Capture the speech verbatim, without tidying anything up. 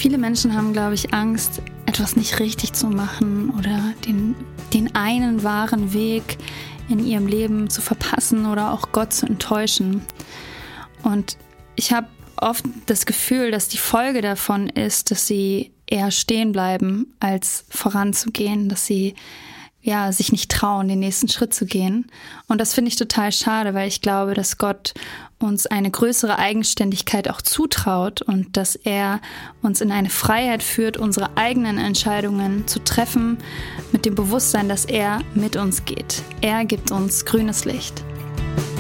Viele Menschen haben, glaube ich, Angst, etwas nicht richtig zu machen oder den, den einen wahren Weg in ihrem Leben zu verpassen oder auch Gott zu enttäuschen. Und ich habe oft das Gefühl, dass die Folge davon ist, dass sie eher stehen bleiben, als voranzugehen, dass sie ja sich nicht trauen, den nächsten Schritt zu gehen. Und das finde ich total schade, weil ich glaube, dass Gott uns eine größere Eigenständigkeit auch zutraut und dass er uns in eine Freiheit führt, unsere eigenen Entscheidungen zu treffen, mit dem Bewusstsein, dass er mit uns geht. Er gibt uns grünes Licht.